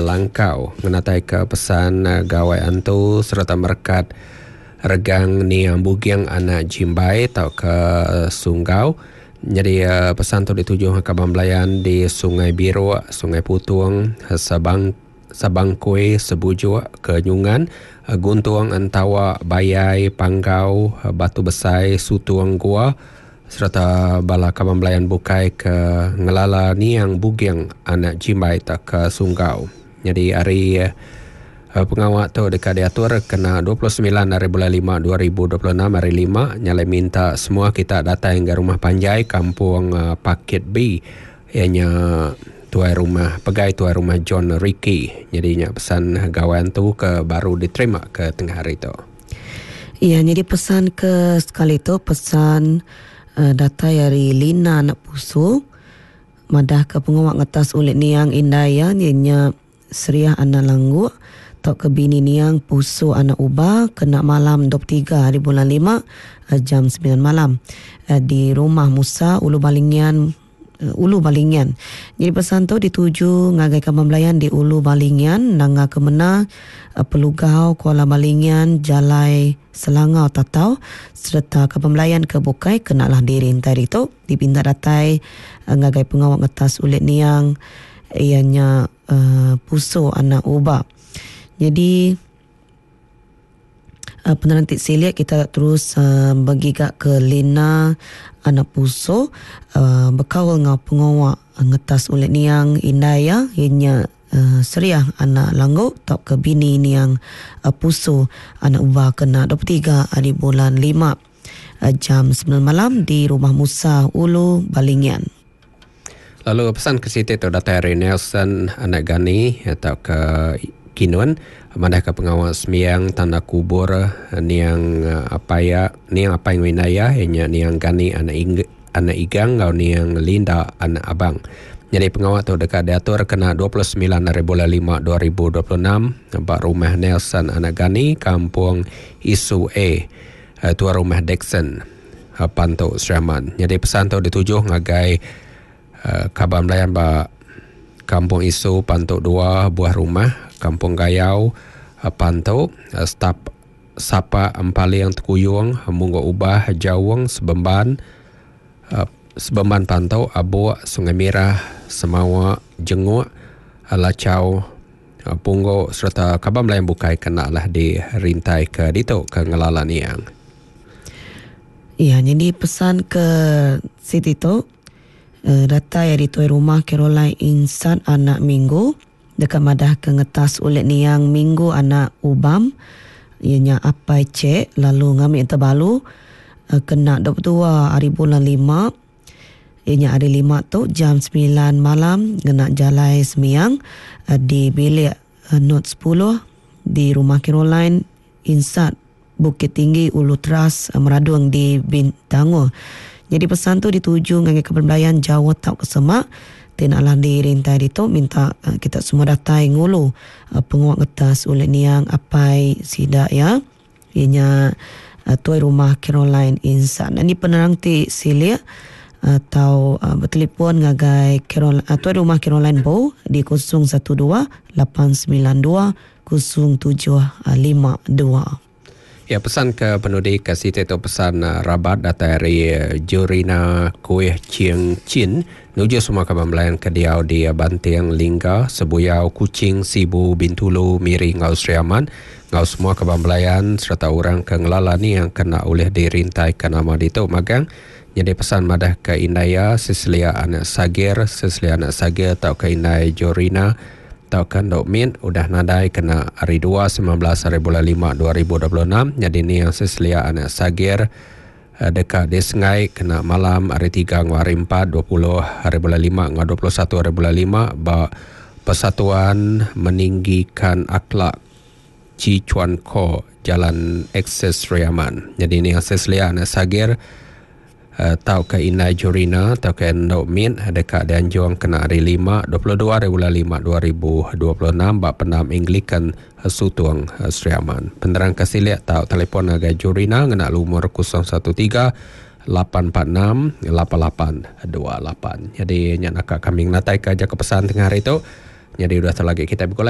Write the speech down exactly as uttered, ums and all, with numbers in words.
Langkau menatai ke pesan uh, gawai antu serta merekat regang ni yang bugiang anak Jimbai atau ke uh, Sunggau. Jadi uh, pesan tu dituju ke Bamblayan di Sungai Biru, Sungai Putung, Sabang Sabangkoi, Sebujuk, Kenyungan, uh, Guntuang, Antawa, Bayai, Panggau, uh, Batu Besai, Sutuang Gua serta bala Kabamblayan Bukai ke Ngelala Niang Bugiang anak Jimbai tak ke Sunggau. Jadi hari uh, pengawal tu dekat diatur kena dua puluh sembilan hari bulan lima dua ribu dua puluh enam hari lima nyalai minta semua kita datang ke rumah Panjai kampung uh, Pakit B ianya tuai rumah pegai tuai rumah John Ricky. Jadinya pesan gawain tu ke baru diterima ke tengah hari tu. Iya, jadi pesan ke sekali tu pesan uh, data dari Lina anak pusu madah ke pengawak ngetas ulit niang indaya ianya Seriah anak langgu tok ke bini niang pusu anak ubah kena malam dua puluh tiga hari bulan lima uh, jam sembilan malam uh, di rumah Musa Ulu Balingian uh, Ulu Balingian. Jadi pesan tu dituju ngagai Kabamblayan di Ulu Balingian nanga kemena uh, Pelugau Kuala Balingian Jalai Selangau Tatau serta Kabamblayan ke Bukai kenalah diri tadi tu dipinta datai uh, ngagai pengawak ngetas ulit niang ianya uh, pusu anak ubah. Jadi uh, penerantik silik kita terus uh, bagi gak ke Lina anak puso uh, berkawal ngau pengawak uh, ngetas ulit niang indaya ianya uh, Seriah anak langgu tak ke bini niang uh, puso anak ubah kena dua puluh tiga hari bulan lima uh, jam sembilan malam di rumah Musa Ulu Balingian. Lalu pesan ke situ tu data dari Nelson anak Gani atau ke Kinun madah ke pengawal semiang tanda kubur niang apa ya niang apa yang winaya ianya niang Gani anak ing, anak Igang atau niang Linda anak Abang. Jadi pengawal tu dekat diatur kena dua puluh sembilan hari bulan lima dua ribu dua puluh enam nampak rumah Nelson anak Gani kampung Isu A tuan rumah Dixon Panto Seraman. Jadi pesan tu dituju ngagai uh, Kabamblayan ba kampung Isu Panto dua buah rumah Kampung Gayau, Panto, staf Sapa Empali yang Tekuyung, Munggo Ubah, Jawang, Sebemban, Sebemban Panto, Abu, Sungai Merah, Semawa, Jenguk, Lacau, Punggo serta Kabamblayan Bukai kenalah dirintai ke dito ke Ngelala Niang. Ya, jadi pesan ke Siti tu uh, data yang dituai rumah Caroline Insan anak Minggu dekat madah ke ngetas ulit niang Minggu anak Ubam ianya Apai Cek lalu ngambil terbalu uh, kena dua puluh dua hari bulan lima ianya hari lima tu jam sembilan malam kena jalai semiang uh, di bilik uh, Not sepuluh di rumah Caroline Insat Bukit Tinggi Ulu Teras uh, Meradung di Bintangor. Jadi pesan tu dituju ngagai Kabamblayan Jawa Tau Kesemak tinaklah dirintai itu minta uh, kita semua datai ngulu uh, penguat ngetas ulit niang apai sidak ya ianya uh, tuai rumah Caroline Insan. Dan di penerang ti silik atau uh, bertelefon ngagai Caroline, uh, tuai rumah Caroline Bow di kosong satu dua lapan sembilan dua kosong tujuh lima dua. Ya, pesan ke penduduk ke situ itu pesan uh, rabat data dari uh, Jurina Kuih Chiang Chin nuju semua Kabamblayan ke Diau di uh, Bantiang Lingga Sebuyau Kuching Sibu Bintulu Miri Ngau Seriaman ngau semua Kabamblayan serta orang ke Ngelala ni yang kena oleh dirintai ke nama dito magang. Jadi pesan madah ke Indaya Sislia anak Sagir Sislia anak Sagir atau ke Indai Jurina atau kan Dokmin udah nadai kena hari dua sembilan belas hari bulan lima dua ribu dua puluh enam. Jadi ni yang seselia anak Sagir dekat di Sengai kena malam hari tiga ngau hari empat dua puluh hari bulan lima ngau dua puluh satu hari bulan lima ba Persatuan Meninggikan Akhlak Ci Chuan Ko Jalan Akses Riaman. Jadi ni yang seselia anak Sagir Uh, tau ke Inai Jurina tau ke Endok Min dekat Dianjuang kena hari lima dua puluh dua hari bulan lima dua ribu dua puluh enam bak penam Anglican Sutuang Seriaman. Penerang kasiliat tau telefon agak Jurina ngena lumur kosong satu tiga lapan empat enam lapan lapan dua lapan. Jadi nyak nak kami natai ke aja ke pesan tengah hari tu. Jadi udah terlagi kita bergolak